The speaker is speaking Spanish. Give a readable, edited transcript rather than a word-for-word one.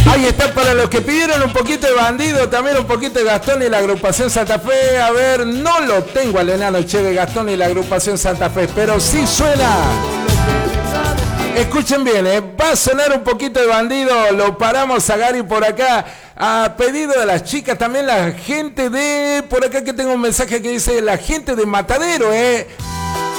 Ahí está para los que pidieron un poquito de Bandido, también un poquito de Gastón y la agrupación Santa Fe. A ver, no lo tengo al enano Che de Gastón y la agrupación Santa Fe, pero sí suena. Escuchen bien, va a sonar un poquito de Bandido. Lo paramos a Gary por acá. A pedido de las chicas, también la gente de... Por acá que tengo un mensaje que dice la gente de Matadero,